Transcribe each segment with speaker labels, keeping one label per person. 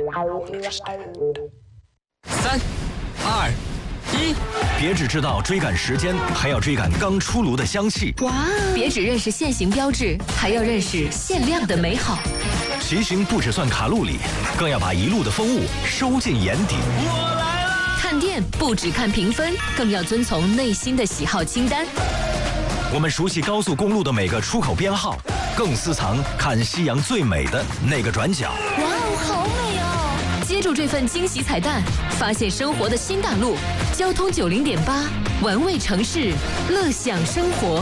Speaker 1: 3、2、1，
Speaker 2: 别只知道追赶时间，还要追赶刚出炉的香气。
Speaker 3: 哇！别只认识现行标志，还要认识限量的美好。
Speaker 2: 骑行不只算卡路里，更要把一路的风物收进眼底。
Speaker 1: 我来了！
Speaker 3: 看店不只看评分，更要遵从内心的喜好清单。
Speaker 2: 我们熟悉高速公路的每个出口编号，更私藏看夕阳最美的那个转角。
Speaker 3: 哇哦，好美哦！接住这份惊喜彩蛋，发现生活的新大陆。交通90.8，玩味城市，乐享生活。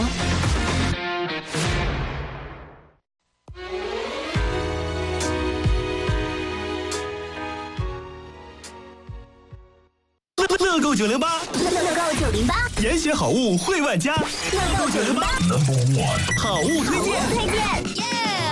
Speaker 4: 乐购908，
Speaker 5: 乐购908，
Speaker 4: 严选好物惠万家。乐购908 ，No.1 好物推荐。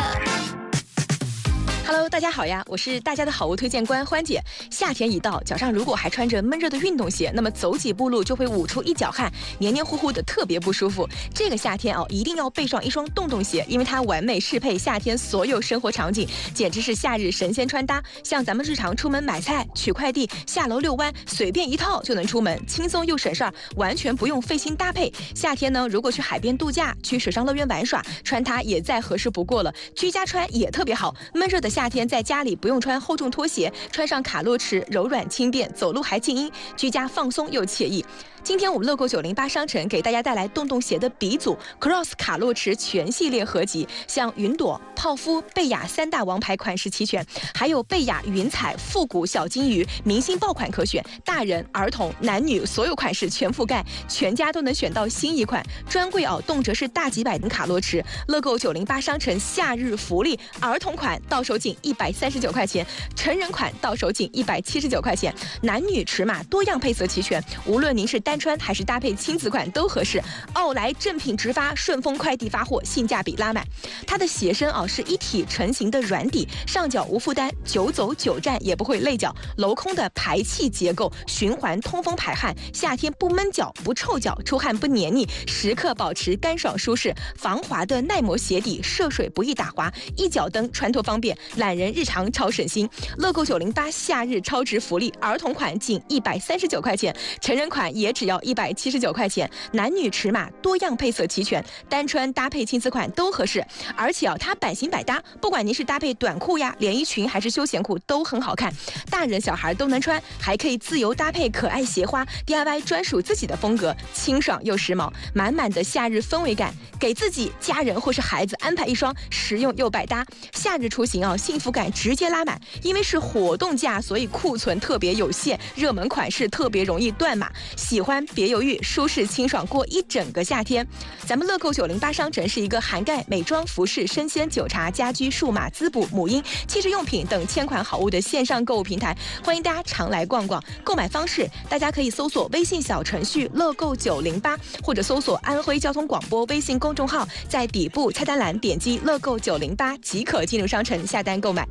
Speaker 6: Hello， 大家好呀，我是大家的好物推荐官欢姐。夏天一到，脚上如果还穿着闷热的运动鞋，那么走几步路就会捂出一脚汗，黏黏糊糊的，特别不舒服。这个夏天一定要备上一双洞洞鞋，因为它完美适配夏天所有生活场景，简直是夏日神仙穿搭。像咱们日常出门买菜、取快递、下楼遛弯，随便一套就能出门，轻松又省事儿，完全不用费心搭配。夏天呢，如果去海边度假、去水上乐园玩耍，穿它也再合适不过了。居家穿也特别好，闷热的夏天在家里不用穿厚重拖鞋，穿上卡洛驰柔软轻便，走路还静音，居家放松又惬意。今天我们乐购908商城给大家带来洞洞鞋的鼻祖 Cross 卡洛驰全系列合集，像云朵、泡芙、贝雅3大王牌款式齐全，还有贝雅云彩、复古小金鱼，明星爆款可选，大人、儿童、男女所有款式全覆盖，全家都能选到新一款。专柜动辄是大几百的卡洛驰。乐购908商城夏日福利，儿童款到手仅139块钱，成人款到手仅179块钱，男女尺码多样配色齐全，无论您是单穿还是搭配亲子款都合适。奥莱正品直发，顺丰快递发货，性价比拉满。它的鞋身是一体成型的软底，上脚无负担，久走久站也不会累脚。镂空的排气结构，循环通风排汗，夏天不闷脚不臭脚，出汗不黏腻，时刻保持干爽舒适。防滑的耐磨鞋底，涉水不易打滑，一脚蹬穿脱方便，懒人日常超省心。乐购908夏日超值福利，儿童款仅139块钱，成人款也只要179块钱，男女尺码多样配色齐全，单穿搭配亲子款都合适。而且它版型百搭，不管您是搭配短裤呀、连衣裙还是休闲裤都很好看，大人小孩都能穿，还可以自由搭配可爱鞋花 ，DIY 专属自己的风格，清爽又时髦，满满的夏日氛围感。给自己、家人或是孩子安排一双实用又百搭，夏日出行幸福感直接拉满。因为是活动价，所以库存特别有限，热门款式特别容易断码。喜欢别犹豫，舒适清爽过一整个夏天。咱们乐购908商城是一个涵盖美妆、服饰、生鲜、酒茶、家居、数码、滋补、母婴、汽车用品等千款好物的线上购物平台，欢迎大家常来逛逛。购买方式，大家可以搜索微信小程序乐购908，或者搜索安徽交通广播微信公众号，在底部菜单栏点击乐购908即可进入商城下单购买。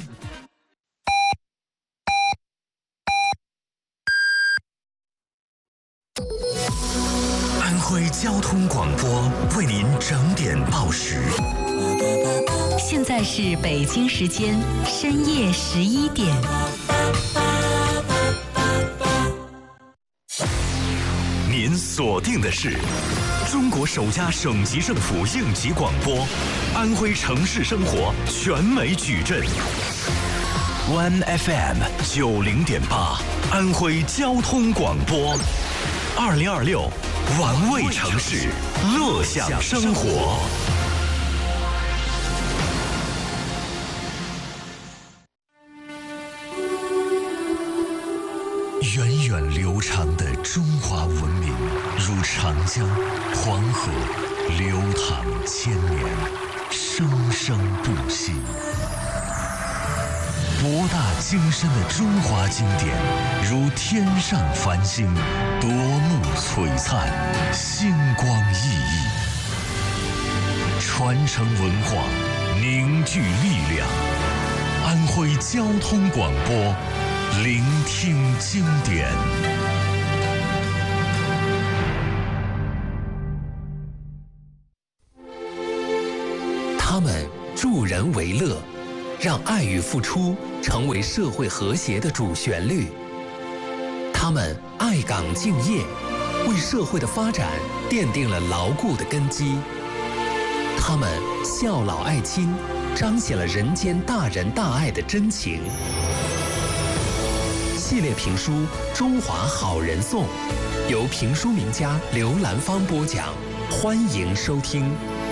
Speaker 7: 安徽交通广播为您整点报时。
Speaker 3: 现在是北京时间深夜11点。
Speaker 7: 您锁定的是中国首家省级政府应急广播，安徽城市生活全美矩阵。One FM 90.8，安徽交通广播，2026玩味城市，乐享生活。源远流长的中华文明，如长江、黄河，流淌千年，生生不息。博大精深的中华经典，如天上繁星，夺目璀璨，星光熠熠。传承文化，凝聚力量。安徽交通广播，聆听经典。
Speaker 8: 他们助人为乐， 让爱与付出成为社会和谐的主旋律。他们爱岗敬业，为社会的发展奠定了牢固的根基。他们孝老爱亲，彰显了人间大仁大爱的真情。系列评书《中华好人颂》，由评书名家刘兰芳播讲，欢迎收听。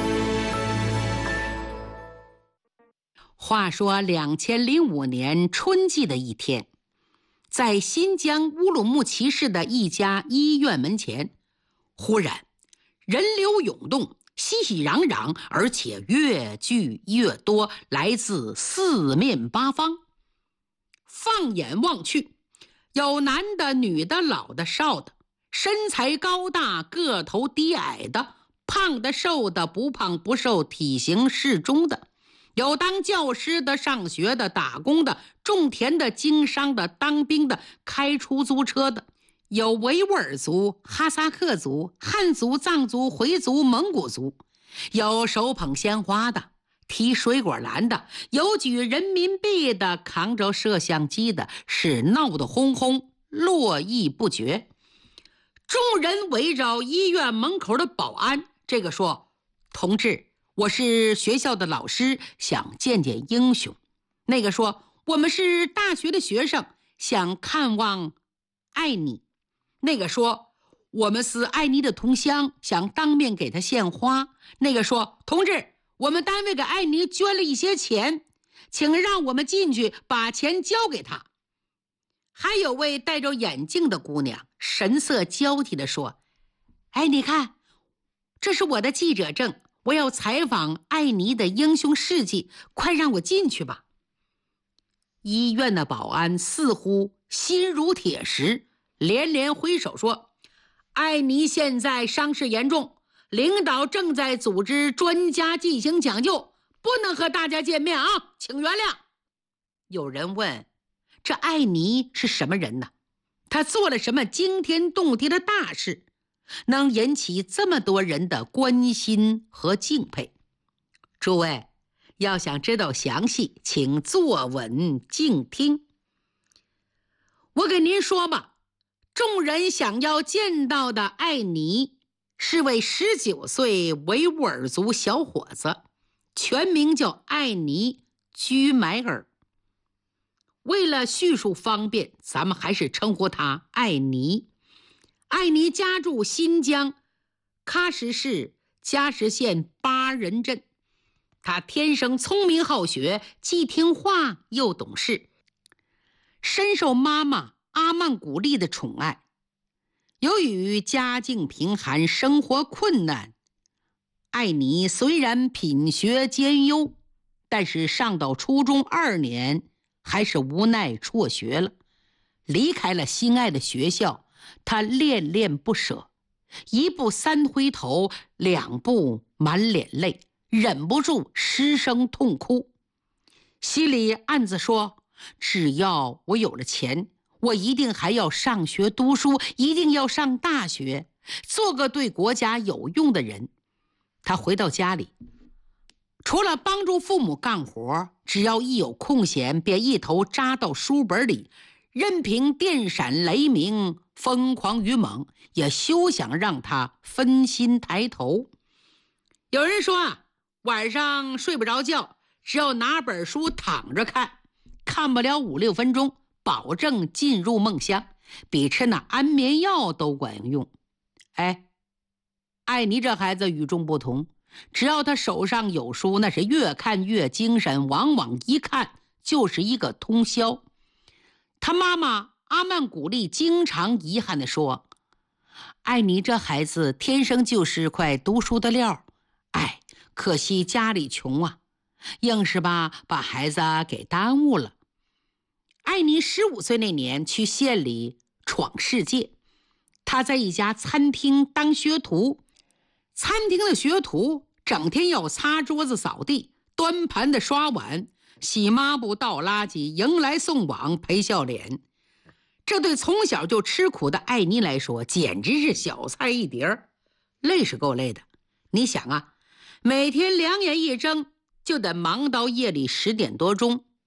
Speaker 9: 话说2005年春季的一天，在新疆乌鲁木齐市的一家医院门前，忽然人流涌动，熙熙攘攘，而且越聚越多，来自四面八方。放眼望去，有男的、女的、老的、少的，身材高大，个头低矮的，胖的、瘦的，不胖不瘦，体型适中的，有当教师的、上学的、打工的、种田的、经商的、当兵的、开出租车的，有维吾尔族、哈萨克族、汉族、藏族、回族、蒙古族，有手捧鲜花的，提水果篮的，有举人民币的，扛着摄像机的，是闹得哄哄，络绎不绝。众人围绕医院门口的保安，这个说：“同志，我是学校的老师，想见见英雄。”那个说：“我们是大学的学生，想看望艾妮。”那个说：“我们是艾妮的同乡，想当面给她献花。”那个说：“同志，我们单位给艾妮捐了一些钱，请让我们进去把钱交给她。”还有位戴着眼镜的姑娘，神色交替地说：“哎，你看，这是我的记者证，我要采访艾妮的英雄事迹，快让我进去吧。”医院的保安似乎心如铁石，连连挥手说：“艾妮现在伤势严重，领导正在组织专家进行抢救，不能和大家见面啊，请原谅。”有人问：“这艾妮是什么人呢？她做了什么惊天动地的大事，能引起这么多人的关心和敬佩？”诸位要想知道详细，请坐稳静听。我给您说吧，众人想要见到的艾妮是位19岁维吾尔族小伙子，全名叫艾尼居买尔。为了叙述方便，咱们还是称呼他艾尼。艾尼家住新疆喀什市加什县巴人镇。他天生聪明好学，既听话又懂事，深受妈妈阿曼古丽的宠爱。由于家境贫寒，生活困难，艾尼虽然品学兼优，但是上到初中2年，还是无奈辍学了。离开了心爱的学校，他恋恋不舍，一步3回头，2步满脸泪，忍不住失声痛哭，心里暗自说：只要我有了钱，我一定还要上学读书，一定要上大学，做个对国家有用的人。他回到家里，除了帮助父母干活，只要一有空闲，便一头扎到书本里，任凭电闪雷鸣，疯狂与猛，也休想让他分心抬头。有人说啊，晚上睡不着觉，只要拿本书躺着看，看不了5-6分钟，保证进入梦乡，比吃那安眠药都管用。哎，艾妮这孩子与众不同，只要他手上有书，那是越看越精神，往往一看就是一个通宵。他妈妈阿曼古丽经常遗憾地说：艾妮这孩子天生就是块读书的料，哎，可惜家里穷啊，硬是把孩子给耽误了。艾妮15岁那年去县里闯世界，她在一家餐厅当学徒。餐厅的学徒整天要擦桌子扫地，端盘子刷碗，洗抹布倒垃圾，迎来送往陪笑脸。这对从小就吃苦的艾妮来说，简直是小菜一碟，累是够累的。你想啊，每天2眼一睁就得忙到夜里10点多钟，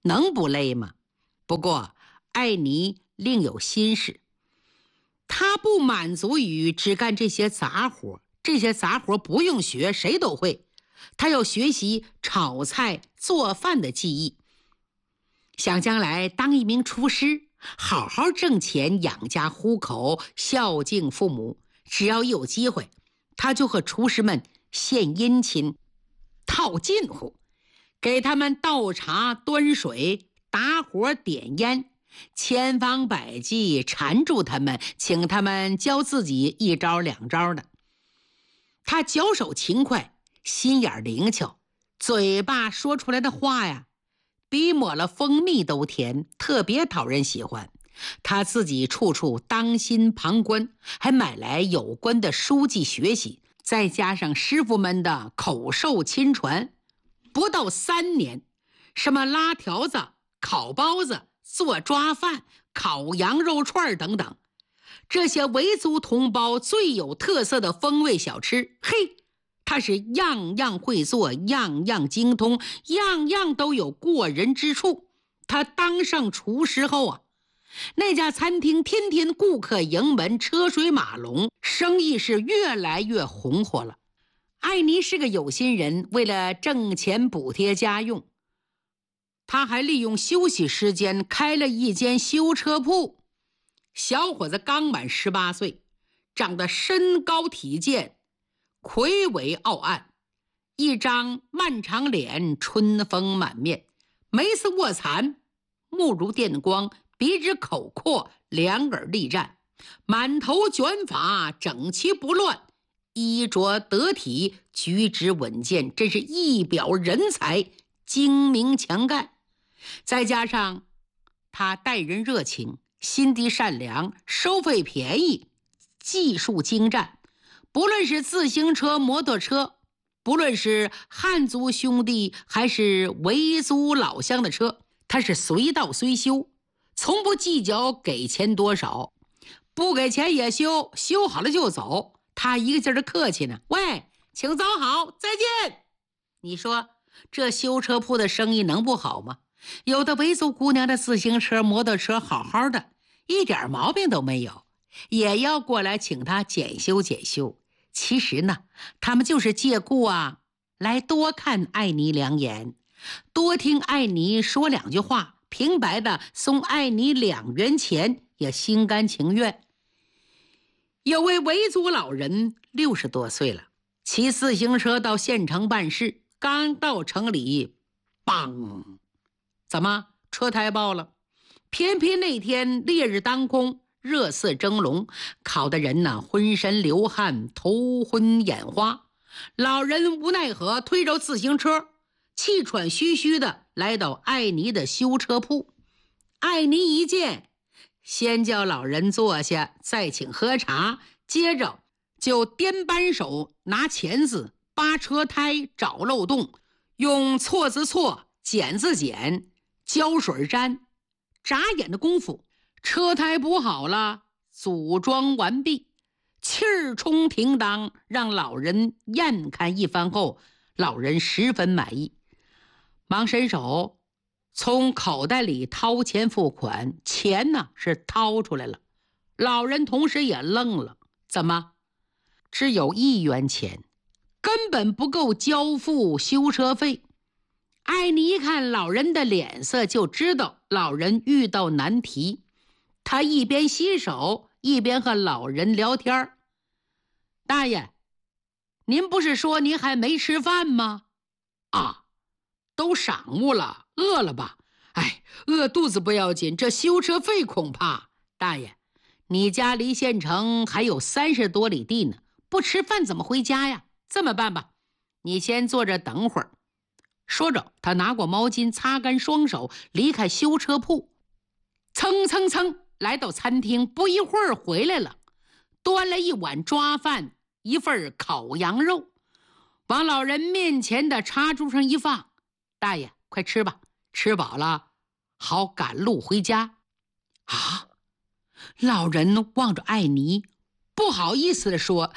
Speaker 9: 能不累吗？不过艾妮另有心事，她不满足于只干这些杂活，这些杂活不用学，谁都会。她要学习炒菜做饭的技艺，想将来当一名厨师，好好挣钱养家糊口，孝敬父母。只要一有机会，她就和厨师们献殷勤，套近乎，给他们倒茶端水，打火点烟，千方百计缠住他们，请他们教自己一招两招的。他脚手勤快，心眼灵巧，嘴巴说出来的话呀，比抹了蜂蜜都甜，特别讨人喜欢。他自己处处当心旁观，还买来有关的书籍学习，再加上师傅们的口授亲传，不到3年，什么拉条子、烤包子、做抓饭、烤羊肉串等等，这些维族同胞最有特色的风味小吃，嘿，他是样样会做，样样精通，样样都有过人之处。他当上厨师后啊，那家餐厅天天顾客盈门，车水马龙，生意是越来越红火了。艾妮是个有心人，为了挣钱补贴家用，他还利用休息时间开了一间修车铺。小伙子刚满18岁，长得身高体健，魁伟傲岸，一张漫长脸，春风满面，眉似卧蚕，目如电光，鼻直口阔，两耳立战，满头卷发，整齐不乱，衣着得体，举止稳健，真是一表人才，精明强干。再加上他待人热情，心地善良，收费便宜，技术精湛，不论是自行车、摩托车，不论是汉族兄弟还是维族老乡的车，他是随到随修，从不计较给钱多少，不给钱也修，修好了就走，他一个劲儿的客气呢。喂，请走好，再见。你说这修车铺的生意能不好吗？有的维族姑娘的自行车、摩托车好好的，一点毛病都没有，也要过来请他检修检修。其实呢，他们就是借故啊，来多看艾妮2眼，多听艾妮说2句话，平白的送艾妮2元钱，也心甘情愿。有位维族老人60多岁了，骑自行车到县城办事，刚到城里，梆！怎么车胎爆了？偏偏那天烈日当空，热似蒸笼，烤得人呐浑身流汗，头昏眼花。老人无奈何，推着自行车，气喘吁吁的来到艾妮的修车铺。艾妮一见，先叫老人坐下，再请喝茶，接着就颠扳手，拿钳子扒车胎，找漏洞，用锉子锉，剪子剪，胶水粘，眨眼的功夫，车胎补好了，组装完毕，气儿冲停当，让老人验看一番后，老人十分满意，忙伸手从口袋里掏钱付款，钱呢是掏出来了。老人同时也愣了，怎么只有1元钱，根本不够交付修车费。艾妮一看老人的脸色，就知道老人遇到难题。他一边洗手，一边和老人聊天。大爷，您不是说您还没吃饭吗？啊，都晌午了，饿了吧？哎，饿肚子不要紧，这修车费恐怕……大爷，你家离县城还有30多里地呢，不吃饭怎么回家呀？这么办吧，你先坐着等会儿。说着，他拿过毛巾擦干双手，离开修车铺，蹭蹭蹭来到餐厅，不一会儿回来了，端了一碗抓饭，一份烤羊肉，往老人面前的茶桌上一放。大爷，快吃吧，吃饱了好赶路回家。啊！老人望着艾妮，不好意思地说：“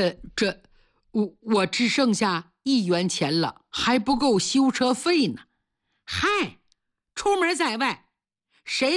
Speaker 9: 我只剩下1元钱了，还不够修车费呢。”嗨， 出门在外，谁